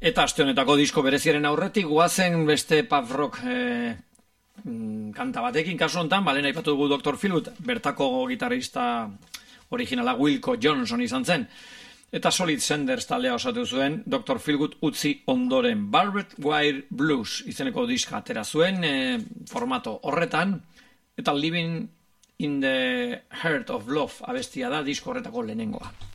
Eta aste honetako disko bereziaren aurretik goazen beste pub rock kanta batekin, kasu honetan, balen aipatu dugu Dr. Philwood, bertako gitarrista originala Wilco Johnson izan zen. Eta Solid Senders taldea osatu zuen Dr. Philwood utzi ondoren Barbed Wire Blues izeneko diska atera zuen formato horretan, eta Living in the Heart of Love abestia da disko horretako lehenengoa.